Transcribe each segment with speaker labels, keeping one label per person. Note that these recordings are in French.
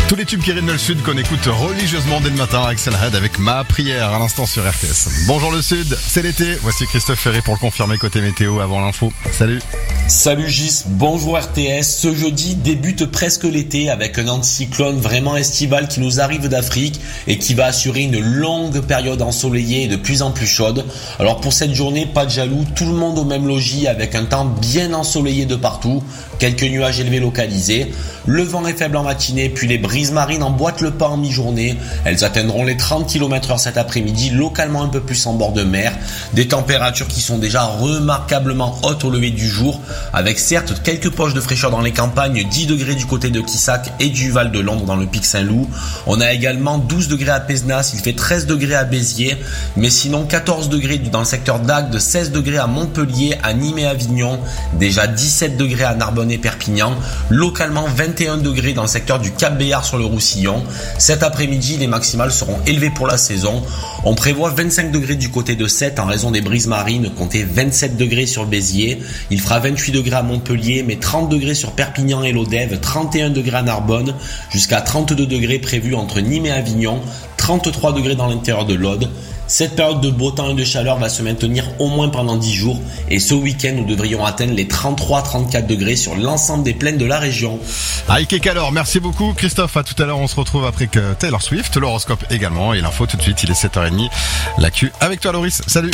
Speaker 1: Tous les tubes qui rythment le Sud qu'on écoute religieusement dès le matin avec Axelred avec Ma Prière à l'instant sur RTS. Bonjour le Sud, c'est l'été. Voici Christophe Ferré pour le confirmer côté météo avant l'info. Salut.
Speaker 2: Salut Gis, bonjour RTS. Ce jeudi débute presque l'été avec un anticyclone vraiment estival qui nous arrive d'Afrique et qui va assurer une longue période ensoleillée et de plus en plus chaude. Alors pour cette journée, pas de jaloux, tout le monde au même logis avec un temps bien ensoleillé de partout, quelques nuages élevés localisés. Le vent est faible en matinée, puis les brises marines emboîtent le pas en mi-journée. Elles atteindront les 30 km/h cet après-midi, localement un peu plus en bord de mer. Des températures qui sont déjà remarquablement hautes au lever du jour, avec certes quelques poches de fraîcheur dans les campagnes, 10 degrés du côté de Quissac et du Val de Londres dans le Pic Saint-Loup. On a également 12 degrés à Pézenas, il fait 13 degrés à Béziers, mais sinon 14 degrés dans le secteur d'Agde, 16 degrés à Montpellier, à Nîmes et Avignon, déjà 17 degrés à Narbonne et Perpignan, localement 21 degrés dans le secteur du Cap-Béar sur le Roussillon. Cet après-midi, les maximales seront élevées pour la saison. On prévoit 25 degrés du côté de Sète en raison des brises marines, comptez 27 degrés sur Béziers. Il fera 28 degrés à Montpellier, mais 30 degrés sur Perpignan et l'Odève, 31 degrés à Narbonne, jusqu'à 32 degrés prévus entre Nîmes et Avignon, 33 degrés dans l'intérieur de l'Aude. Cette période de beau temps et de chaleur va se maintenir au moins pendant 10 jours et ce week-end nous devrions atteindre les 33-34 degrés sur l'ensemble des plaines de la région.
Speaker 1: Ike et Calor, merci beaucoup Christophe, à tout à l'heure, on se retrouve après que Taylor Swift, l'horoscope également et l'info tout de suite, il est 7h30, l'actu avec toi Loris, salut.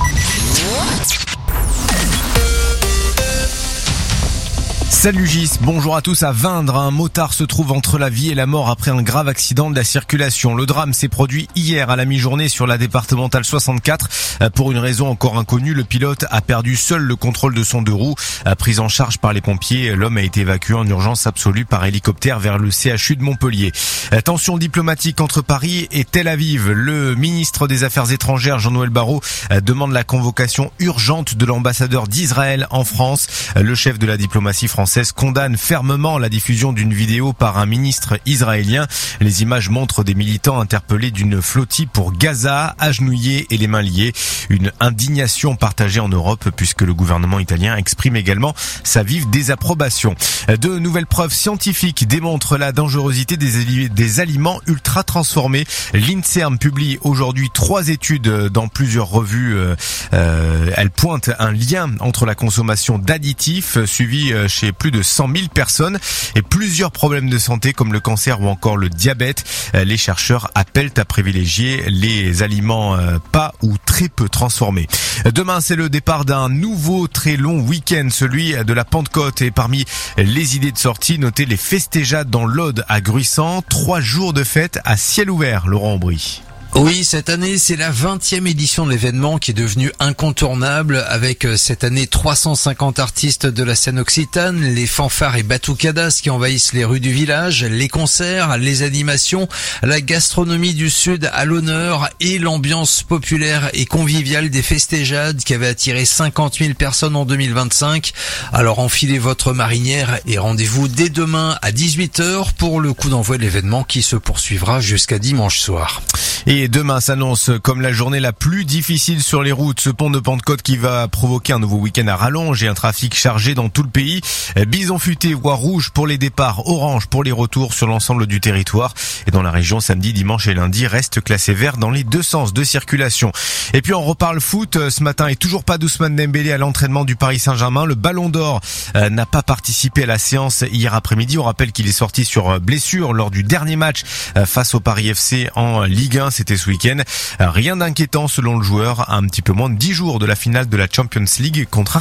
Speaker 3: Salut Gis, bonjour à tous. À Vindre, un motard se trouve entre la vie et la mort après un grave accident de la circulation. Le drame s'est produit hier à la mi-journée sur la départementale 64. Pour une raison encore inconnue, le pilote a perdu seul le contrôle de son deux roues. Pris en charge par les pompiers, l'homme a été évacué en urgence absolue par hélicoptère vers le CHU de Montpellier. Tension diplomatique entre Paris et Tel Aviv. Le ministre des Affaires étrangères, Jean-Noël Barrot, demande la convocation urgente de l'ambassadeur d'Israël en France. Le chef de la diplomatie française condamne fermement la diffusion d'une vidéo par un ministre israélien. Les images montrent des militants interpellés d'une flottille pour Gaza, agenouillés et les mains liées. Une indignation partagée en Europe puisque le gouvernement italien exprime également sa vive désapprobation. De nouvelles preuves scientifiques démontrent la dangerosité des aliments ultra transformés. L'INSERM publie aujourd'hui 3 études dans plusieurs revues. Elle pointe un lien entre la consommation d'additifs suivi chez plus de 100 000 personnes et plusieurs problèmes de santé comme le cancer ou encore le diabète. Les chercheurs appellent à privilégier les aliments pas ou très peu transformés. Demain, c'est le départ d'un nouveau très long week-end, celui de la Pentecôte. Et parmi les idées de sortie, notez les festéjades dans l'Aude à Gruissant. 3 jours de fête à ciel ouvert, Laurent Aubry.
Speaker 4: Oui, cette année, c'est la 20e édition de l'événement qui est devenu incontournable avec cette année 350 artistes de la scène occitane, les fanfares et batucadas qui envahissent les rues du village, les concerts, les animations, la gastronomie du Sud à l'honneur et l'ambiance populaire et conviviale des festéjades qui avait attiré 50 000 personnes en 2025. Alors enfilez votre marinière et rendez-vous dès demain à 18h pour le coup d'envoi de l'événement qui se poursuivra jusqu'à dimanche soir.
Speaker 3: Et demain s'annonce comme la journée la plus difficile sur les routes. Ce pont de Pentecôte qui va provoquer un nouveau week-end à rallonge et un trafic chargé dans tout le pays. Bison futé, voie rouge pour les départs, orange pour les retours sur l'ensemble du territoire. Et dans la région, samedi, dimanche et lundi, reste classé vert dans les 2 sens de circulation. Et puis on reparle foot ce matin et toujours pas d'Ousmane Dembélé à l'entraînement du Paris Saint-Germain. Le Ballon d'Or n'a pas participé à la séance hier après-midi. On rappelle qu'il est sorti sur blessure lors du dernier match face au Paris FC en Ligue 1. C'était ce week-end. Rien d'inquiétant selon le joueur, à un petit peu moins de 10 jours de la finale de la Champions League contre